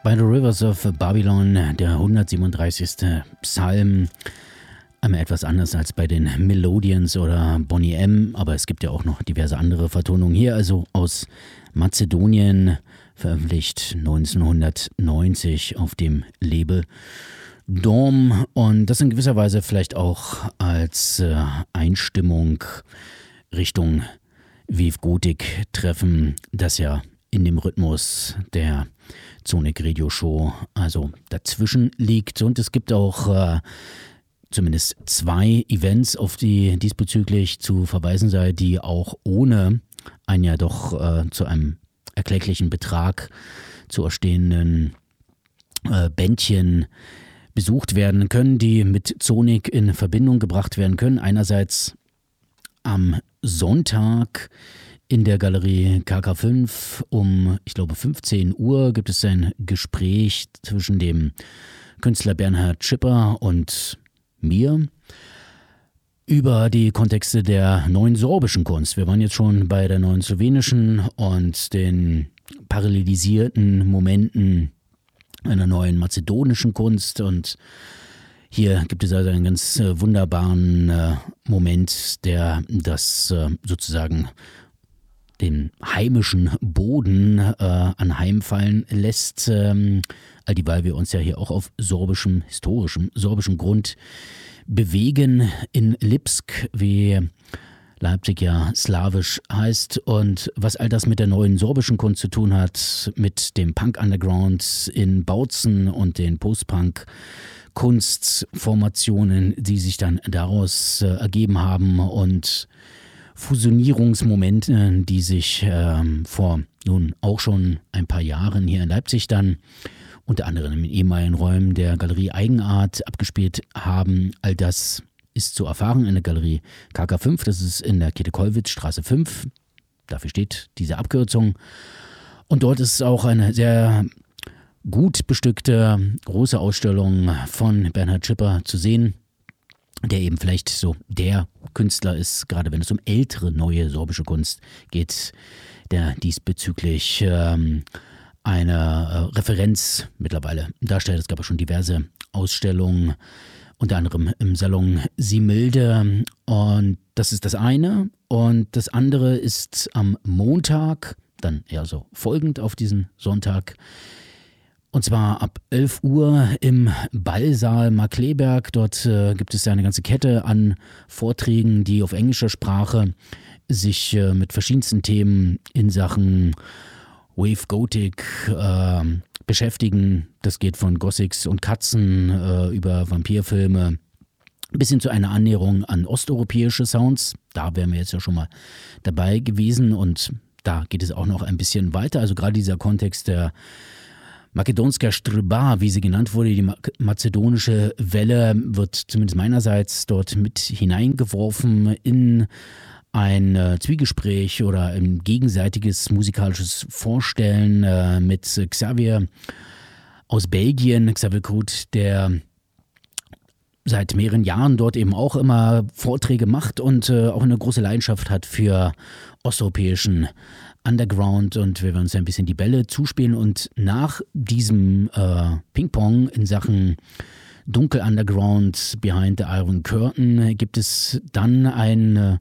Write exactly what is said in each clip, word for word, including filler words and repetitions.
By the Rivers of Babylon, der hundertsiebenunddreißigste Psalm. Einmal etwas anders als bei den Melodians oder Boney M., aber es gibt ja auch noch diverse andere Vertonungen. Hier also aus Mazedonien, veröffentlicht neunzehnhundertneunzig auf dem Label Dom, und das in gewisser Weise vielleicht auch als äh, Einstimmung Richtung Wave Gothic treffen, das ja in dem Rhythmus der Sonic Radio Show also dazwischen liegt. Und es gibt auch äh, zumindest zwei Events, auf die diesbezüglich zu verweisen sei, die auch ohne ein ja doch äh, zu einem erklecklichen Betrag zu erstehenden äh, Bändchen besucht werden können, die mit Sonic in Verbindung gebracht werden können. Einerseits am Sonntag in der Galerie K K fünf um, ich glaube, fünfzehn Uhr gibt es ein Gespräch zwischen dem Künstler Bernhard Schipper und mir über die Kontexte der neuen sorbischen Kunst. Wir waren jetzt schon bei der neuen slowenischen und den parallelisierten Momenten einer neuen mazedonischen Kunst, und hier gibt es also einen ganz äh, wunderbaren äh, Moment, der das äh, sozusagen den heimischen Boden äh, anheimfallen lässt, ähm, all dieweil wir uns ja hier auch auf sorbischem, historischem, sorbischem Grund bewegen, in Lipsk, wie Leipzig ja slawisch heißt, und was all das mit der neuen sorbischen Kunst zu tun hat, mit dem Punk-Underground in Bautzen und den Post-Punk-Kunstformationen, die sich dann daraus äh, ergeben haben, und Fusionierungsmomente, die sich ähm, vor nun auch schon ein paar Jahren hier in Leipzig dann unter anderem in ehemaligen Räumen der Galerie Eigenart abgespielt haben. All das ist zu erfahren in der Galerie K K fünf, das ist in der Käthe-Kollwitz-Straße fünf, dafür steht diese Abkürzung. Und dort ist auch eine sehr gut bestückte große Ausstellung von Bernhard Schipper zu sehen, der eben vielleicht so der Künstler ist, gerade wenn es um ältere, neue sorbische Kunst geht, der diesbezüglich ähm, eine äh, Referenz mittlerweile darstellt. Es gab ja schon diverse Ausstellungen, unter anderem im Salon Similde, und das ist das eine. Und das andere ist am Montag, dann eher so folgend auf diesen Sonntag, und zwar ab elf Uhr im Ballsaal Markkleeberg. Dort äh, gibt es ja eine ganze Kette an Vorträgen, die auf englischer Sprache sich äh, mit verschiedensten Themen in Sachen Wave Gothic äh, beschäftigen. Das geht von Gothics und Katzen äh, über Vampirfilme bis hin zu einer Annäherung an osteuropäische Sounds. Da wären wir jetzt ja schon mal dabei gewesen, und da geht es auch noch ein bisschen weiter. Also gerade dieser Kontext der Makedonska Strba, wie sie genannt wurde, die mazedonische Welle, wird zumindest meinerseits dort mit hineingeworfen in ein äh, Zwiegespräch oder ein gegenseitiges musikalisches Vorstellen äh, mit Xavier aus Belgien, Xavier Krut, der seit mehreren Jahren dort eben auch immer Vorträge macht und äh, auch eine große Leidenschaft hat für osteuropäischen Underground, und wir werden uns ja ein bisschen die Bälle zuspielen, und nach diesem äh, Ping-Pong in Sachen Dunkel Underground Behind the Iron Curtain gibt es dann ein, äh,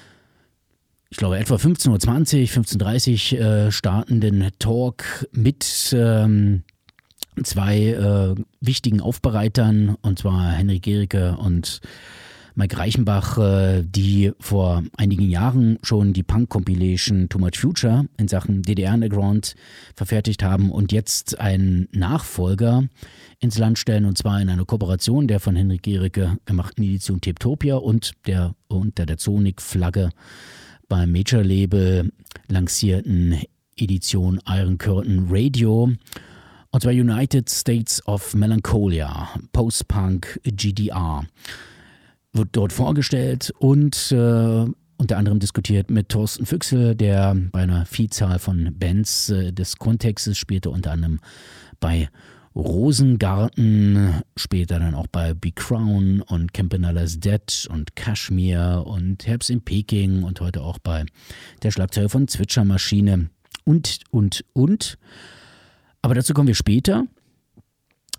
ich glaube etwa fünfzehn Uhr zwanzig, fünfzehn Uhr dreißig äh, startenden Talk mit ähm, zwei äh, wichtigen Aufbereitern, und zwar Henrik Gericke und Mike Reichenbach, äh, die vor einigen Jahren schon die Punk-Compilation Too Much Future in Sachen D D R Underground verfertigt haben und jetzt einen Nachfolger ins Land stellen, und zwar in einer Kooperation der von Henrik Gericke gemachten Edition Tiptopia und der unter der Sonic-Flagge beim Major-Label lancierten Edition Iron Curtain Radio. Und zwar United States of Melancholia, Post-Punk G D R. Wird dort vorgestellt und äh, unter anderem diskutiert mit Thorsten Füchsel, der bei einer Vielzahl von Bands äh, des Kontextes spielte, unter anderem bei Rosengarten, später dann auch bei Be Crown und Campanella's Dead und Kashmir und Herbst in Peking und heute auch bei der Schlagzeuger von Zwitschermaschine und, und, und. Aber dazu kommen wir später.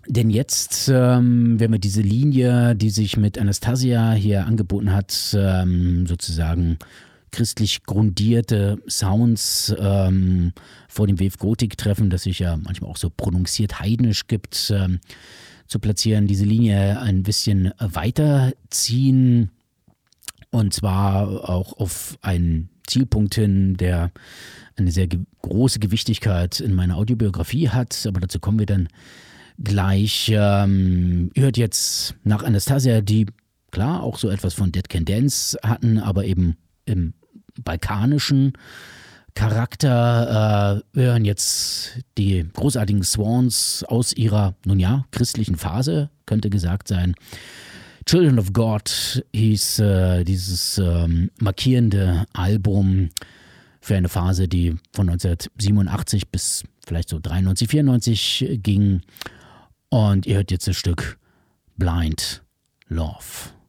Denn jetzt ähm, werden wir diese Linie, die sich mit Anastasia hier angeboten hat, ähm, sozusagen christlich grundierte Sounds ähm, vor dem Wave Gothic treffen, das sich ja manchmal auch so prononziert heidnisch gibt, ähm, zu platzieren, diese Linie ein bisschen weiterziehen und zwar auch auf einen Zielpunkt hin, der eine sehr ge- große Gewichtigkeit in meiner Audiobiografie hat, aber dazu kommen wir dann gleich. Ähm, ihr hört jetzt nach Anastasia, die klar auch so etwas von Dead Can Dance hatten, aber eben im balkanischen Charakter. Äh, wir hören jetzt die großartigen Swans aus ihrer, nun ja, christlichen Phase, könnte gesagt sein. Children of God hieß äh, dieses ähm, markierende Album für eine Phase, die von neunzehnhundertsiebenundachtzig bis vielleicht so dreiundneunzig, vierundneunzig ging. Und ihr hört jetzt das Stück Blind Love.